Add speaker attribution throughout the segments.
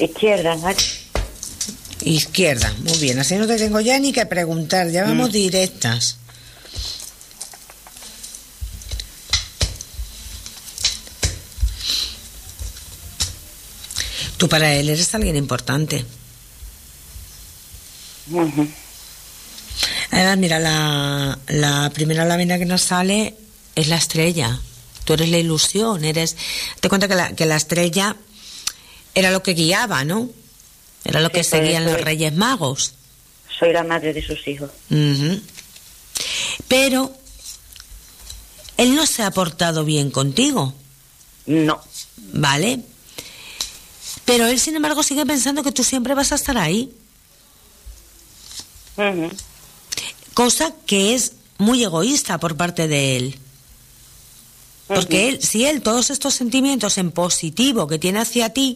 Speaker 1: Izquierda, ¿vale?
Speaker 2: Izquierda, muy bien. Así no te tengo ya ni que preguntar, ya vamos directas. Tú para él eres alguien importante. Además, mira, la primera lámina que nos sale es la estrella. Tú eres la ilusión, te cuenta que la estrella era lo que guiaba, ¿no? Era lo que seguían los Reyes Magos.
Speaker 1: Soy la madre de sus hijos.
Speaker 2: Pero él no se ha portado bien contigo.
Speaker 1: No.
Speaker 2: ¿Vale? Pero él, sin embargo, sigue pensando que tú siempre vas a estar ahí. Cosa que es muy egoísta por parte de él. Porque si él todos estos sentimientos en positivo que tiene hacia ti,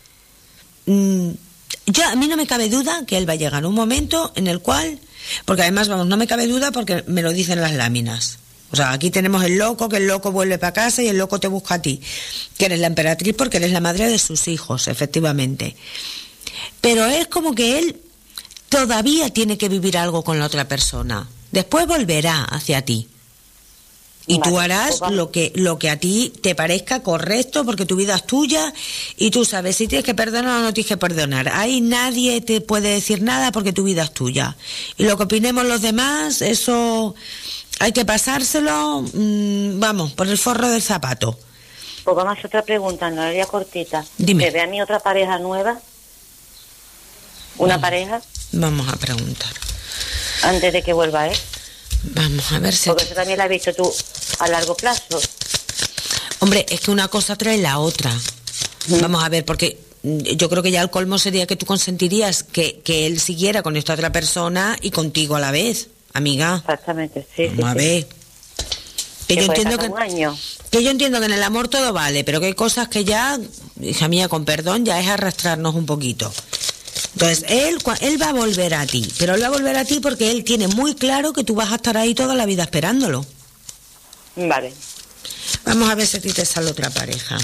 Speaker 2: a mí no me cabe duda que él va a llegar a un momento en el cual, porque además, vamos, no me cabe duda porque me lo dicen las láminas. O sea, aquí tenemos el loco, que el loco vuelve para casa y el loco te busca a ti, que eres la emperatriz porque eres la madre de sus hijos, efectivamente. Pero es como que él todavía tiene que vivir algo con la otra persona. Después volverá hacia ti. Y tú harás lo que a ti te parezca correcto, porque tu vida es tuya y tú sabes si tienes que perdonar o no tienes que perdonar. Ahí nadie te puede decir nada porque tu vida es tuya. Y lo que opinemos los demás, eso hay que pasárselo, vamos, por el forro del zapato.
Speaker 1: Pues vamos a hacer otra pregunta, Noelia, cortita.
Speaker 2: Dime.
Speaker 1: ¿Te ve a mí otra pareja nueva? ¿Una pareja?
Speaker 2: Vamos a preguntar.
Speaker 1: Antes de que vuelva, ¿eh?
Speaker 2: Vamos a ver si...
Speaker 1: Porque eso también la has visto tú a largo plazo.
Speaker 2: Hombre, es que una cosa trae la otra. Vamos a ver, porque yo creo que ya el colmo sería que tú consentirías que él siguiera con esta otra persona y contigo a la vez, amiga.
Speaker 1: Exactamente, sí.
Speaker 2: Vamos a ver. Que yo entiendo
Speaker 1: un año.
Speaker 2: Que yo entiendo que en el amor todo vale, pero que hay cosas que ya, hija mía, con perdón, ya es arrastrarnos un poquito. Entonces, él va a volver a ti, pero él va a volver a ti porque él tiene muy claro que tú vas a estar ahí toda la vida esperándolo.
Speaker 1: Vale.
Speaker 2: Vamos a ver si a ti te sale otra pareja.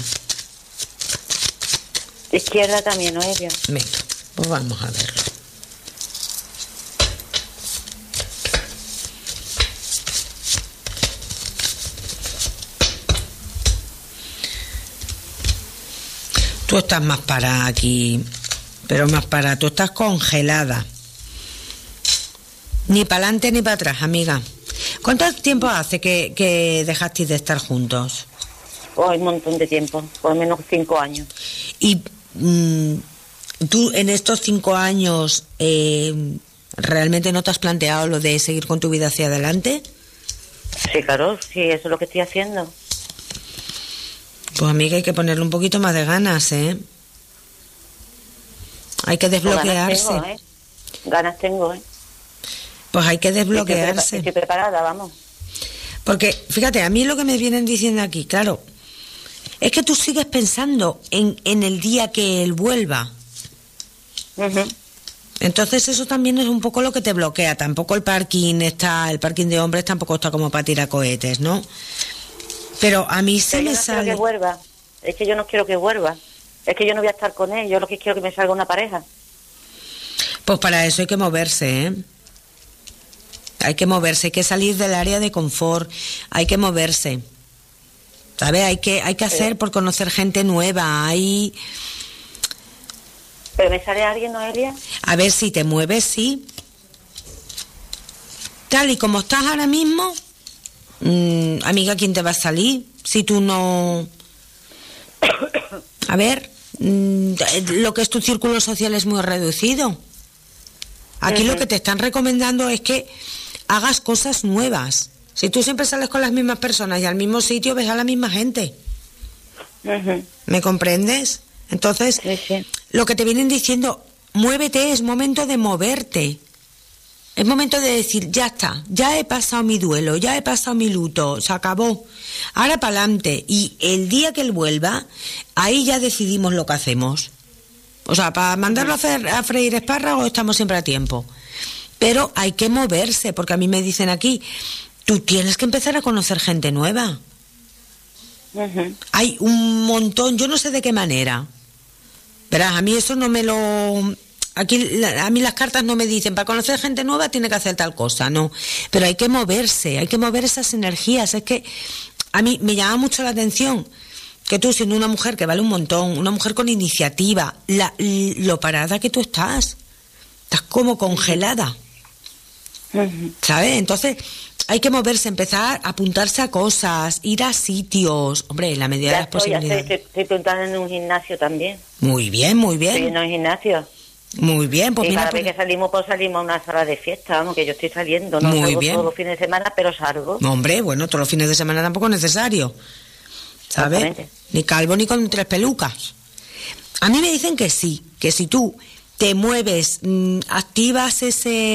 Speaker 1: Izquierda también, ¿no, Elia?
Speaker 2: Venga, pues vamos a verlo. Tú estás más para aquí, pero más para... Tú estás congelada. Ni para adelante ni para atrás, amiga. ¿Cuánto tiempo hace que dejasteis de estar juntos?
Speaker 1: Oh, un montón de tiempo, por lo menos 5 años.
Speaker 2: ¿Y tú en estos 5 años realmente no te has planteado lo de seguir con tu vida hacia adelante?
Speaker 1: Sí, claro, sí, eso es lo que estoy haciendo.
Speaker 2: Pues amiga, hay que ponerle un poquito más de ganas, ¿eh? Hay que desbloquearse.
Speaker 1: Ganas tengo, ¿eh?
Speaker 2: Pues hay que desbloquearse.
Speaker 1: Estoy preparada, vamos.
Speaker 2: Porque, fíjate, a mí lo que me vienen diciendo aquí, claro, es que tú sigues pensando en el día que él vuelva. Entonces eso también es un poco lo que te bloquea. Tampoco el parking de hombres tampoco está como para tirar cohetes, ¿no? Pero a mí se me sale...
Speaker 1: Que vuelva. Es que yo no quiero que vuelva. Es que yo no voy a estar con él. Yo lo que quiero es que me salga una pareja.
Speaker 2: Pues para eso hay que moverse, ¿eh? Hay que moverse, hay que salir del área de confort, hay que moverse. ¿Sabes? Hay que hacer por conocer gente nueva, hay...
Speaker 1: ¿Pero me sale alguien, Noelia?
Speaker 2: A ver, si te mueves, sí. Tal y como estás ahora mismo, amiga, ¿quién te va a salir? Si tú no... A ver, lo que es tu círculo social es muy reducido. Aquí lo que te están recomendando es que hagas cosas nuevas. Si tú siempre sales con las mismas personas y al mismo sitio, ves a la misma gente. ¿Me comprendes? Entonces,
Speaker 1: sí.
Speaker 2: Lo que te vienen diciendo, muévete, es momento de moverte. Es momento de decir, ya está, ya he pasado mi duelo, ya he pasado mi luto, se acabó. Ahora para adelante. Y el día que él vuelva, ahí ya decidimos lo que hacemos. O sea, para mandarlo a freír espárragos estamos siempre a tiempo. Pero hay que moverse, porque a mí me dicen aquí, tú tienes que empezar a conocer gente nueva. Hay un montón, yo no sé de qué manera. Verás, a mí eso no me lo... Aquí a mí las cartas no me dicen, para conocer gente nueva tiene que hacer tal cosa, no. Pero hay que mover esas energías. Es que a mí me llama mucho la atención que tú, siendo una mujer que vale un montón, una mujer con iniciativa, lo parada que tú estás como congelada, ¿sabes? Entonces hay que moverse, empezar a apuntarse a cosas, ir a sitios, hombre, en la medida de las posibilidades.
Speaker 1: Estoy apuntando en un gimnasio también.
Speaker 2: Muy bien, muy bien.
Speaker 1: Estoy en un gimnasio.
Speaker 2: Muy bien, pues
Speaker 1: y
Speaker 2: mira,
Speaker 1: cada vez que salimos, pues salimos a una sala de fiesta, vamos, que yo estoy saliendo, no
Speaker 2: muy
Speaker 1: salgo
Speaker 2: bien.
Speaker 1: todos los fines de semana, pero salgo.
Speaker 2: No, hombre, bueno, todos los fines de semana tampoco es necesario, ¿sabes? Ni calvo ni con 3 pelucas. A mí me dicen que sí, que si tú te mueves, activas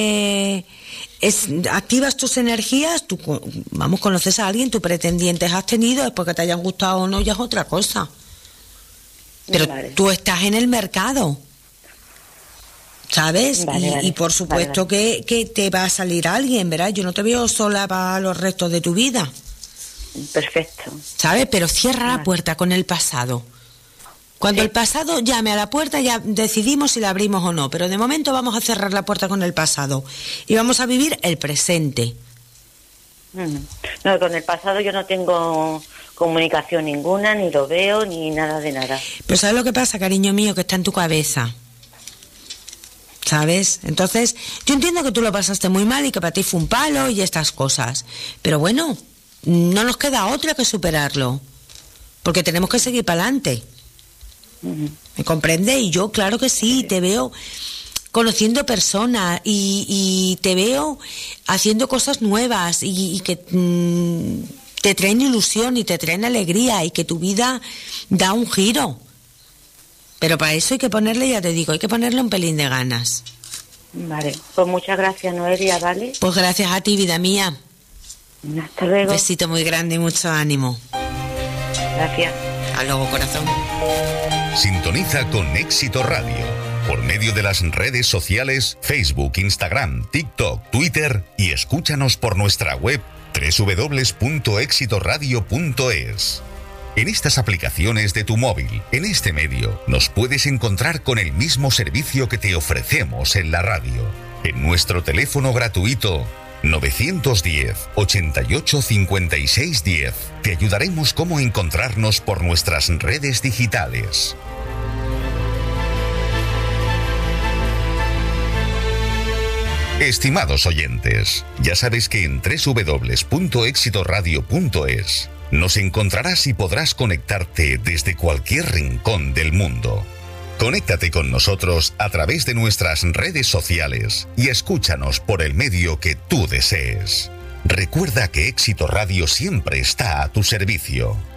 Speaker 2: activas tus energías, tú, vamos, conoces a alguien, tus pretendientes has tenido, después que te hayan gustado o no, ya es otra cosa. Pero vale, tú estás en el mercado, ¿sabes? Vale, y por supuesto vale. Que te va a salir alguien, ¿verdad? Yo no te veo sola para los restos de tu vida.
Speaker 1: Perfecto.
Speaker 2: ¿Sabes? Pero cierra la puerta con el pasado. Cuando el pasado llame a la puerta, ya decidimos si la abrimos o no. Pero de momento vamos a cerrar la puerta con el pasado. Y vamos a vivir el presente.
Speaker 1: No, con el pasado yo no tengo comunicación ninguna, ni lo veo, ni nada de nada.
Speaker 2: Pero ¿sabes lo que pasa, cariño mío? Que está en tu cabeza. ¿Sabes? Entonces, yo entiendo que tú lo pasaste muy mal y que para ti fue un palo y estas cosas. Pero bueno, no nos queda otra que superarlo. Porque tenemos que seguir para adelante. ¿Me comprende? Y yo, claro que sí, te veo conociendo personas y te veo haciendo cosas nuevas y que te traen ilusión y te traen alegría y que tu vida da un giro. Pero para eso hay que ponerle, ya te digo, hay que ponerle un pelín de ganas.
Speaker 1: Vale, pues muchas gracias, Noelia, ¿vale?
Speaker 2: Pues gracias a ti, vida mía.
Speaker 1: Hasta luego.
Speaker 2: Un besito muy grande y mucho ánimo.
Speaker 1: Gracias.
Speaker 2: Hasta luego, corazón.
Speaker 3: Sintoniza con Éxito Radio por medio de las redes sociales Facebook, Instagram, TikTok, Twitter y escúchanos por nuestra web www.exitoradio.es. En estas aplicaciones de tu móvil, en este medio, nos puedes encontrar con el mismo servicio que te ofrecemos en la radio. En nuestro teléfono gratuito 910 88 56 10 te ayudaremos cómo encontrarnos por nuestras redes digitales. Estimados oyentes, ya sabes que en www.exitoradio.es nos encontrarás y podrás conectarte desde cualquier rincón del mundo. Conéctate con nosotros a través de nuestras redes sociales y escúchanos por el medio que tú desees. Recuerda que Éxito Radio siempre está a tu servicio.